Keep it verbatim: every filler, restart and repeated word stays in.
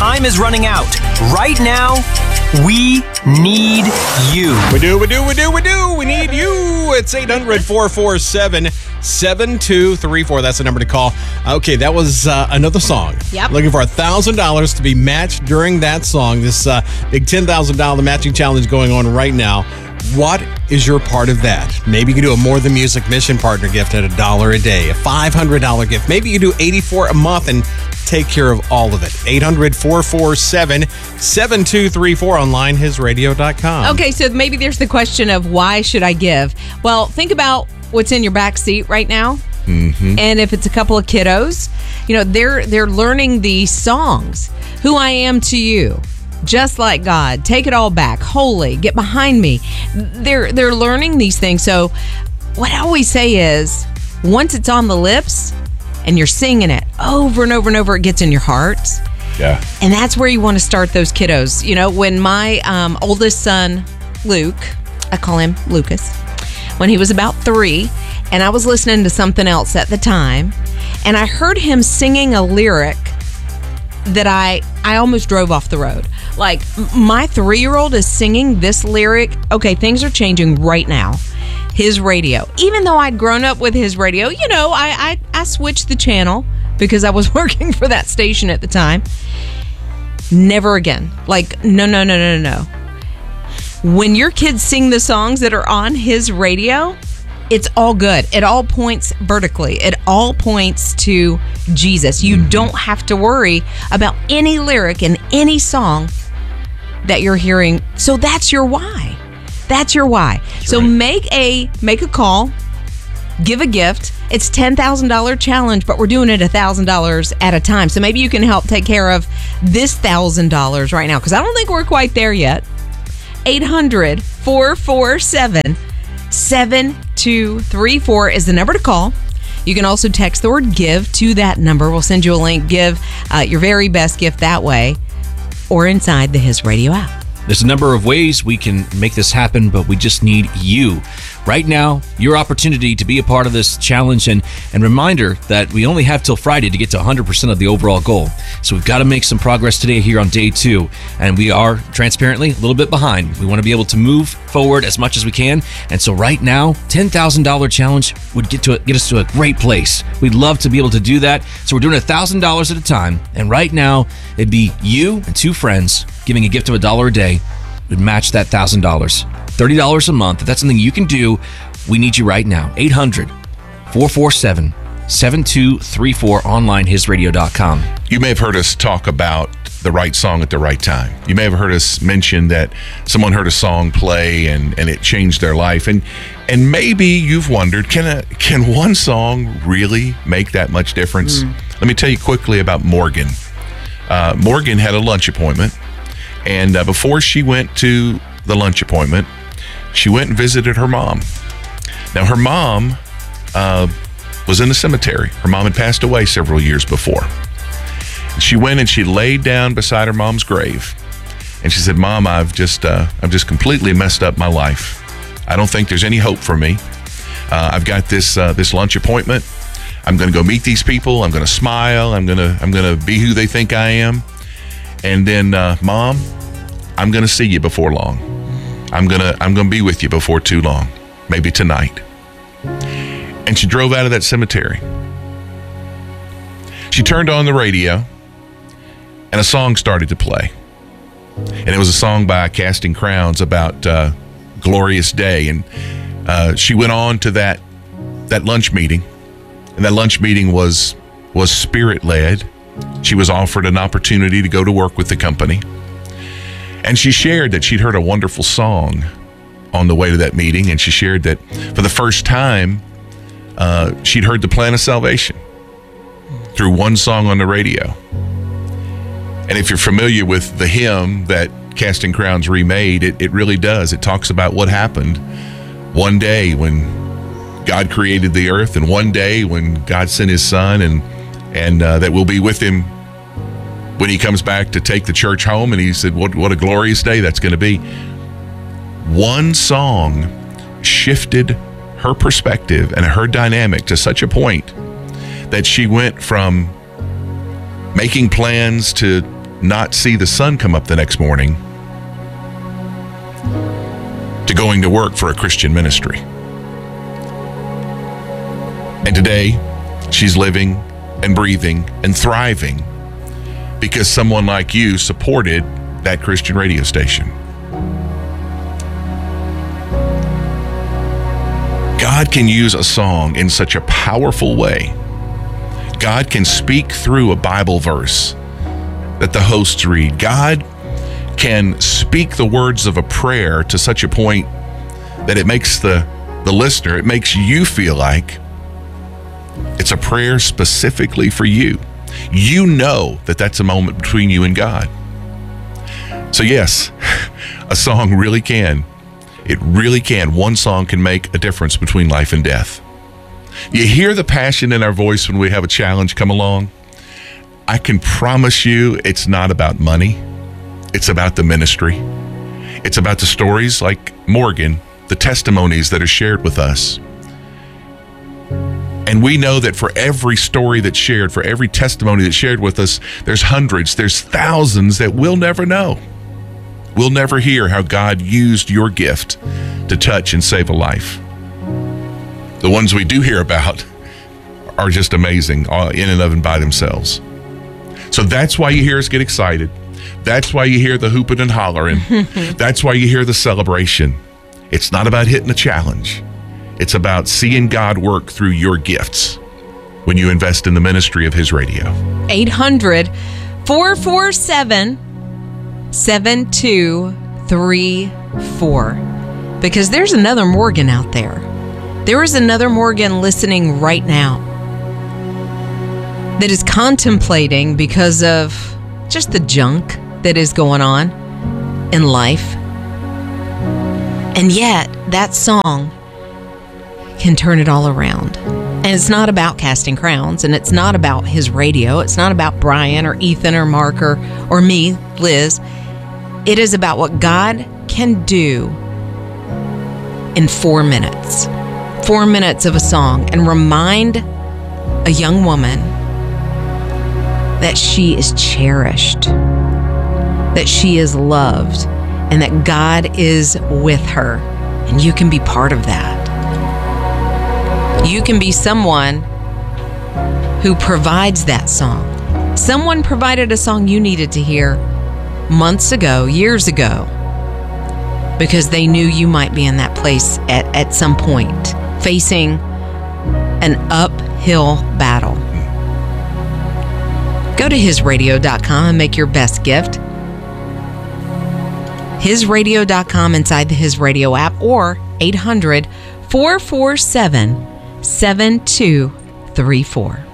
time is running out. Right now, we need you. We do, we do, we do, we do. We need you. It's eight hundred, four four seven, seven two three four. That's the number to call. Okay, that was uh, another song. Yep. Looking for one thousand dollars to be matched during that song. This uh, big ten thousand dollars matching challenge going on right now. What is your part of that? Maybe you can do a More Than Music Mission Partner gift at a dollar a day, a five hundred dollars gift. Maybe you do eighty-four dollars a month and take care of all of it. eight hundred, four four seven, seven two three four, online his radio dot com. Okay, so maybe there's the question of why should I give? Well, think about what's in your back seat right now. Mm-hmm. And if it's a couple of kiddos, you know, they're they're learning these songs. Who I Am to You, Just Like God, Take It All Back, Holy, Get Behind Me. They're they're learning these things. So what I always say is, once it's on the lips and you're singing it over and over and over, it gets in your heart. Yeah. And that's where you want to start those kiddos. You know, when my um, oldest son, Luke, I call him Lucas, when he was about three, and I was listening to something else at the time, and I heard him singing a lyric that I, I almost drove off the road. Like, my three-year-old is singing this lyric. Okay, things are changing right now. His radio. Even though I'd grown up with his radio, you know, I, I, I switched the channel because I was working for that station at the time. Never again. Like, no, no, no, no, no. When your kids sing the songs that are on his radio, it's all good. It all points vertically. It all points to Jesus. You don't have to worry about any lyric in any song that you're hearing. So that's your why. That's your why. That's so right. make a make a call, give a gift. It's ten thousand dollars challenge, but we're doing it one thousand dollars at a time. So maybe you can help take care of this one thousand dollars right now, because I don't think we're quite there yet. eight hundred, four four seven, seven two three four is the number to call. You can also text the word give to that number. We'll send you a link. Give uh, your very best gift that way or inside the His Radio app. There's a number of ways we can make this happen, but we just need you. Right now, your opportunity to be a part of this challenge, and, and reminder that we only have till Friday to get to one hundred percent of the overall goal. So we've got to make some progress today here on day two, and we are, transparently, a little bit behind. We want to be able to move forward as much as we can, and so right now, ten thousand dollars challenge would get to a, get us to a great place. We'd love to be able to do that, so we're doing one thousand dollars at a time, and right now, it'd be you and two friends giving a gift of a dollar a day would match that one thousand dollars. thirty dollars a month. If that's something you can do, we need you right now. eight hundred, four four seven, seven two three four, online his radio dot com. You may have heard us talk about the right song at the right time. You may have heard us mention that someone heard a song play and, and it changed their life. And and maybe you've wondered, can a, can one song really make that much difference? Mm. Let me tell you quickly about Morgan. Uh, Morgan had a lunch appointment. And uh, before she went to the lunch appointment, she went and visited her mom. Now, her mom uh, was in the cemetery. Her mom had passed away several years before. She went and she laid down beside her mom's grave. And she said, Mom, I've just uh, I've just completely messed up my life. I don't think there's any hope for me. Uh, I've got this uh, this lunch appointment. I'm going to go meet these people. I'm going to smile. I'm going to I'm going to be who they think I am. And then, uh, Mom, I'm going to see you before long. I'm going to I'm going to be with you before too long, maybe tonight. And she drove out of that cemetery. She turned on the radio, and a song started to play. And it was a song by Casting Crowns about uh, Glorious Day. And uh, she went on to that that lunch meeting, and that lunch meeting was was spirit-led. She was offered an opportunity to go to work with the company. And she shared that she'd heard a wonderful song on the way to that meeting. And she shared that for the first time, uh, she'd heard the plan of salvation through one song on the radio. And if you're familiar with the hymn that Casting Crowns remade, it, it really does. It talks about what happened one day when God created the earth, and one day when God sent his son, and and uh, that we'll be with him when he comes back to take the church home. And he said, what, what a glorious day that's going to be. One song shifted her perspective and her dynamic to such a point that she went from making plans to not see the sun come up the next morning to going to work for a Christian ministry. And today, she's living and breathing and thriving because someone like you supported that Christian radio station. God can use a song in such a powerful way. God can speak through a Bible verse that the hosts read. God can speak the words of a prayer to such a point that it makes the, the listener, it makes you feel like it's a prayer specifically for you. You know that that's a moment between you and God. So yes, a song really can. It really can. One song can make a difference between life and death. You hear the passion in our voice when we have a challenge come along? I can promise you it's not about money. It's about the ministry. It's about the stories like Morgan, the testimonies that are shared with us. And we know that for every story that's shared, for every testimony that's shared with us, there's hundreds, there's thousands that we'll never know. We'll never hear how God used your gift to touch and save a life. The ones we do hear about are just amazing in and of and by themselves. So that's why you hear us get excited. That's why you hear the hooping and hollering. That's why you hear the celebration. It's not about hitting a challenge. It's about seeing God work through your gifts when you invest in the ministry of His radio. eight hundred, four four seven, seven two three four. Because there's another Morgan out there. There is another Morgan listening right now that is contemplating because of just the junk that is going on in life. And yet, that song can turn it all around. And it's not about Casting Crowns, and it's not about his radio. It's not about Brian or Ethan or Mark or, or me, Liz. It is about what God can do in four minutes. Four minutes of a song, and remind a young woman that she is cherished, that she is loved, and that God is with her. And you can be part of that. You can be someone who provides that song. Someone provided a song you needed to hear months ago, years ago, because they knew you might be in that place at, at some point, facing an uphill battle. Go to his radio dot com and make your best gift. his radio dot com inside the His Radio app, or eight hundred, four four seven, seven two three four.